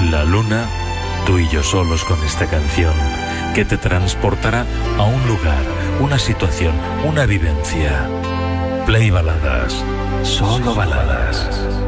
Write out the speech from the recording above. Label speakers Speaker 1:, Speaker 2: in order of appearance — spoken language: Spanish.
Speaker 1: La luna, tú y yo solos con esta canción, que te transportará a un lugar, una situación, una vivencia. Play Baladas, solo baladas.